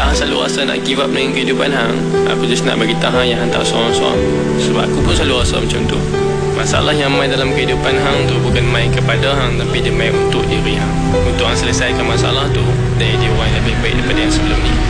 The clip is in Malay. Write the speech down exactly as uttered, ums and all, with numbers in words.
Bila hang selalu rasa nak give up dengan kehidupan hang, aku just nak bagi tahu hang yang hang tak sorang-sorang. Sebab aku pun selalu rasa macam tu. Masalah yang main dalam kehidupan hang tu bukan main kepada hang, tapi dia main untuk diri hang. Untuk hang selesaikan masalah tu, dan dia orang yang lebih baik daripada yang sebelum ni.